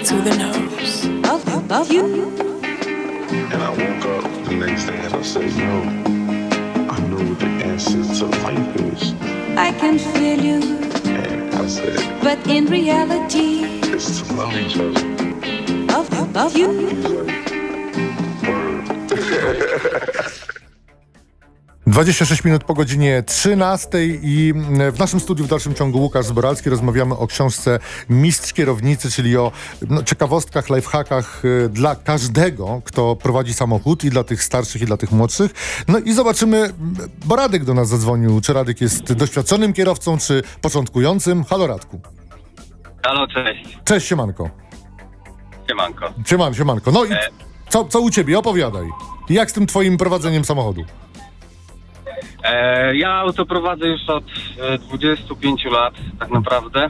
to the nose of you. And I woke up the next day and I said, yo, I know what the answer to life is. I can feel you, And I said, but in reality, it's to love each other. of you. He's like, word. 26 minut po godzinie 13 i w naszym studiu w dalszym ciągu Łukasz Zboralski. Rozmawiamy o książce Mistrz Kierownicy, czyli o ciekawostkach, lifehackach dla każdego, kto prowadzi samochód, i dla tych starszych, i dla tych młodszych. No i zobaczymy, bo Radek do nas zadzwonił. Czy Radek jest doświadczonym kierowcą, czy początkującym? Halo, Radku. Halo, cześć. Cześć, siemanko. Siemanko. Siemanko. No i co u ciebie? Opowiadaj. Jak z tym twoim prowadzeniem samochodu? Ja auto prowadzę już od 25 lat, tak naprawdę.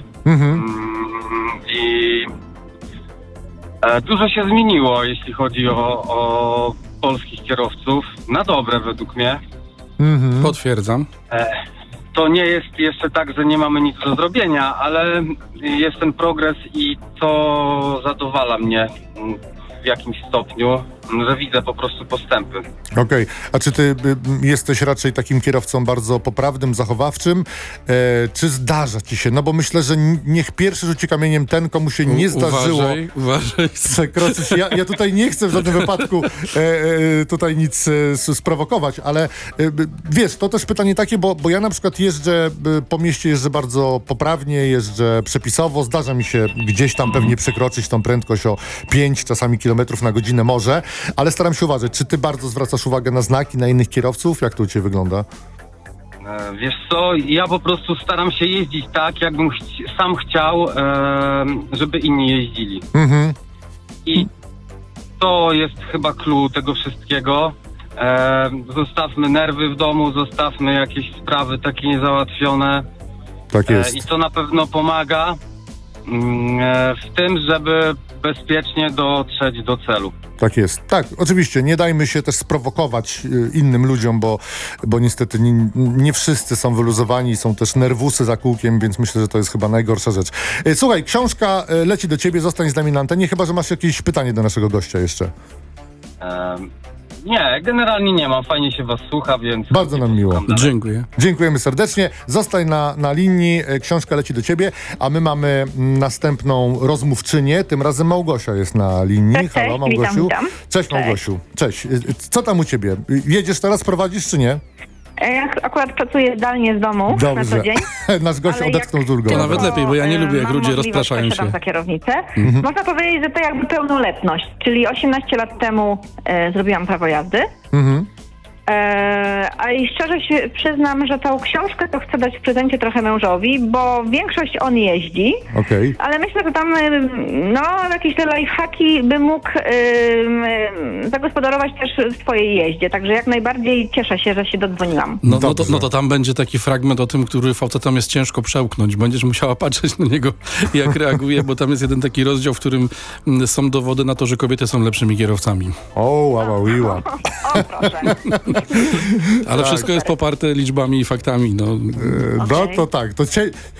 I dużo się zmieniło, jeśli chodzi o polskich kierowców. Na dobre, według mnie. Potwierdzam. To nie jest jeszcze tak, że nie mamy nic do zrobienia, ale jest ten progres i to zadowala mnie w jakimś stopniu, że widzę po prostu postępy. Okej. A czy ty jesteś raczej takim kierowcą bardzo poprawnym, zachowawczym, czy zdarza ci się? No bo myślę, że niech pierwszy rzuci kamieniem ten, komu się nie zdarzyło Uważaj. przekroczyć. Ja tutaj nie chcę w żadnym wypadku tutaj nic sprowokować, ale wiesz, to też pytanie takie, bo ja na przykład jeżdżę po mieście, jeżdżę bardzo poprawnie, jeżdżę przepisowo, zdarza mi się gdzieś tam pewnie przekroczyć tą prędkość o 5 czasami kilometrów na godzinę może, ale staram się uważać. Czy ty bardzo zwracasz uwagę na znaki, na innych kierowców? Jak to u ciebie wygląda? Wiesz co, ja po prostu staram się jeździć tak, jakbym sam chciał, żeby inni jeździli. I to jest chyba clue tego wszystkiego. Zostawmy nerwy w domu, zostawmy jakieś sprawy takie niezałatwione. Tak jest. I to na pewno pomaga w tym, żeby bezpiecznie dotrzeć do celu. Tak jest. Tak, oczywiście. Nie dajmy się też sprowokować innym ludziom, bo niestety nie wszyscy są wyluzowani, są też nerwusy za kółkiem, więc myślę, że to jest chyba najgorsza rzecz. Słuchaj, książka leci do ciebie, zostań z nami na antenie, chyba że masz jakieś pytanie do naszego gościa jeszcze. Nie, generalnie nie mam. Fajnie się was słucha, więc... Bardzo nam miło. Dziękuję. Dziękujemy serdecznie. Zostań na linii, książka leci do ciebie, a my mamy następną rozmówczynię. Tym razem Małgosia jest na linii. Cześć, Halo, Małgosiu. witam. Cześć, Małgosiu. Cześć. Co tam u ciebie? Jedziesz teraz, prowadzisz czy nie? Ja akurat pracuję zdalnie z domu na co dzień. Nasz gość odetchnął z ulgą. To nawet lepiej, bo ja nie lubię, jak mam ludzie możliwość, rozpraszają posiadam się. za kierownicę. Można powiedzieć, że to jakby pełnoletność, czyli 18 lat temu zrobiłam prawo jazdy. A i szczerze się przyznam, że tą książkę to chcę dać w prezencie trochę mężowi, bo większość on jeździ, Okej. ale myślę, że tam jakieś te lifehacki by mógł zagospodarować też w swojej jeździe, także jak najbardziej cieszę się, że się dodzwoniłam. Dobrze. No to tam będzie taki fragment o tym, który facetom jest ciężko przełknąć. Będziesz musiała patrzeć na niego, jak reaguje, bo tam jest jeden taki rozdział, w którym są dowody na to, że kobiety są lepszymi kierowcami. O, ławiła. O, proszę. Ale wszystko jest poparte liczbami i faktami. No to tak. To